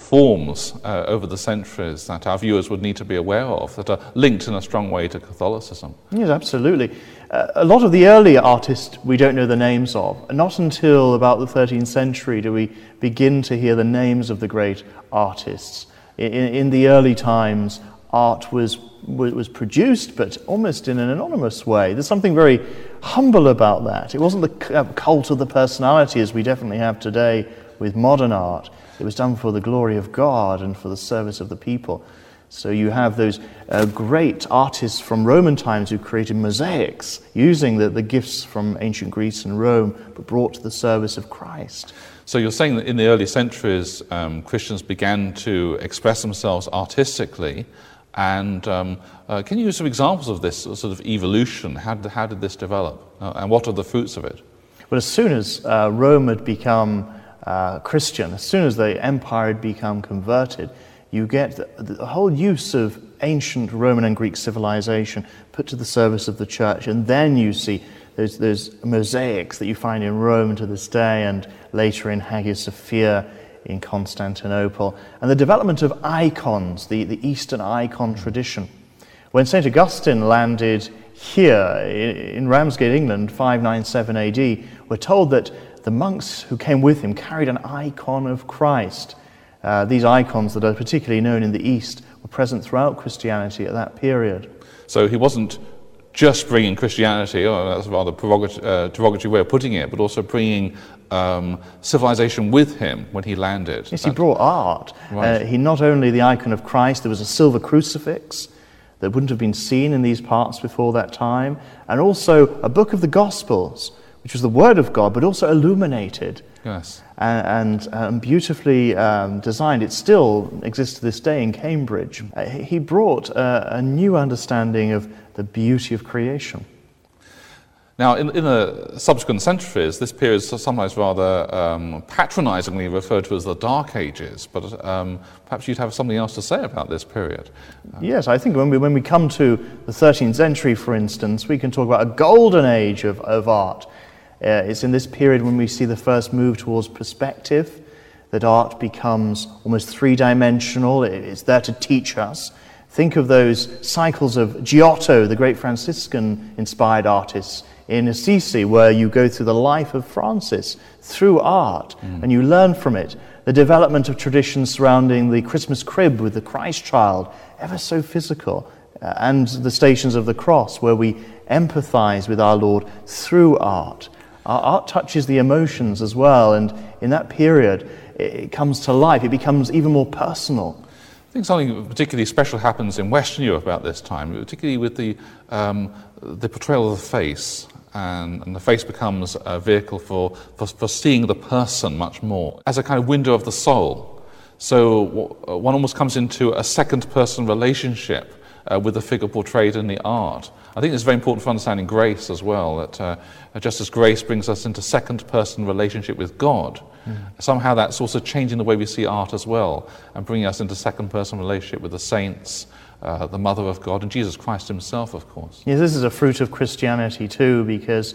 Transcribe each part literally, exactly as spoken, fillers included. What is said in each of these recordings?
forms uh, over the centuries that our viewers would need to be aware of, that are linked in a strong way to Catholicism? Yes, absolutely. Uh, a lot of the earlier artists we don't know the names of. Not until about the thirteenth century do we begin to hear the names of the great artists. In, in the early times, art was was produced, but almost in an anonymous way. There's something very humble about that. It wasn't the cult of the personality as we definitely have today with modern art. It was done for the glory of God and for the service of the people. So you have those uh, great artists from Roman times who created mosaics using the, the gifts from ancient Greece and Rome, but brought to the service of Christ. So you're saying that in the early centuries, um, Christians began to express themselves artistically. And um, uh, can you use some examples of this sort of evolution? How did, how did this develop? Uh, and what are the fruits of it? Well, as soon as uh, Rome had become uh, Christian, as soon as the empire had become converted, you get the, the whole use of ancient Roman and Greek civilization put to the service of the church. And then you see those, those mosaics that you find in Rome to this day and later in Hagia Sophia in Constantinople, and the development of icons, the, the Eastern icon tradition. When Saint Augustine landed here in Ramsgate, England, five ninety-seven A D, we're told that the monks who came with him carried an icon of Christ. Uh, these icons that are particularly known in the East were present throughout Christianity at that period. So he wasn't just bringing Christianity, oh, that's a rather derogatory, uh, derogatory way of putting it, but also bringing um, civilization with him when he landed. Yes, he brought art. Right. Uh, he not only the icon of Christ, there was a silver crucifix that wouldn't have been seen in these parts before that time, and also a book of the Gospels, which was the Word of God, but also illuminated. Yes. And, and um, beautifully um, designed. It still exists to this day in Cambridge. Uh, he brought uh, a new understanding of the beauty of creation. Now, in, in the subsequent centuries, this period is sometimes rather um, patronizingly referred to as the Dark Ages, but um, perhaps you'd have something else to say about this period. Uh, yes, I think when we when we come to the thirteenth century, for instance, we can talk about a golden age of, of art. Uh, it's in this period when we see the first move towards perspective, that art becomes almost three-dimensional. It's there to teach us. Think of those cycles of Giotto, the great Franciscan-inspired artist in Assisi, where you go through the life of Francis through art, mm. and you learn from it. The development of traditions surrounding the Christmas crib with the Christ child, ever so physical, uh, and the Stations of the Cross, where we empathize with our Lord through art. Our art touches the emotions as well, and in that period, it comes to life. It becomes even more personal. I think something particularly special happens in Western Europe about this time, particularly with the um, the portrayal of the face, and, and the face becomes a vehicle for, for, for seeing the person much more, as a kind of window of the soul. So one almost comes into a second-person relationship uh, with the figure portrayed in the art. I think it's very important for understanding grace as well, that uh, just as grace brings us into second-person relationship with God, mm. somehow that's also changing the way we see art as well, and bringing us into second-person relationship with the saints, uh, the Mother of God, and Jesus Christ himself, of course. Yes, this is a fruit of Christianity too, because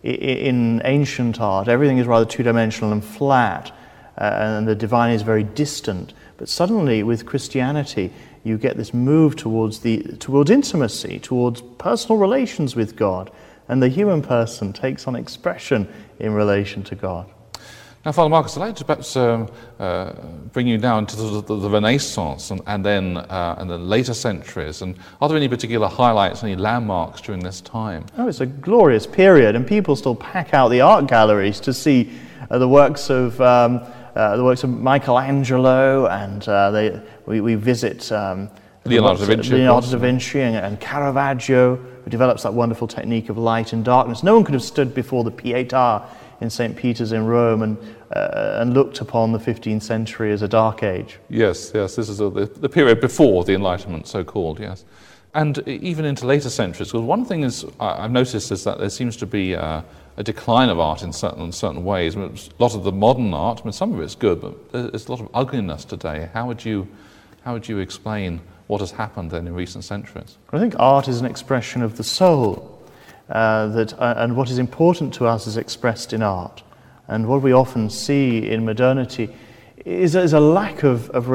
in ancient art, everything is rather two-dimensional and flat, uh, and the divine is very distant. But suddenly, with Christianity, you get this move towards the towards intimacy, towards personal relations with God, and the human person takes on expression in relation to God. Now, Father Marcus, I'd like to perhaps um, uh, bring you now into the, the, the Renaissance and, and then uh, and the later centuries. And are there any particular highlights, any landmarks during this time? Oh, it's a glorious period, and people still pack out the art galleries to see uh, the works of. Um, Uh, the works of Michelangelo, and uh, they, we, we visit um, Leonardo da Vinci, Leonardo da Vinci and, and Caravaggio, who develops that wonderful technique of light and darkness. No one could have stood before the Pietà in Saint Peter's in Rome and uh, and looked upon the fifteenth century as a dark age. Yes, yes, this is a, the, the period before the Enlightenment, so-called, yes. And even into later centuries, because one thing is I've noticed is that there seems to be uh, a decline of art in certain in certain ways. I mean, a lot of the modern art, I mean, some of it's good, but there's a lot of ugliness today. How would you, how would you explain what has happened then in recent centuries? I think art is an expression of the soul, uh, that uh, and what is important to us is expressed in art. And what we often see in modernity is, is a lack of, of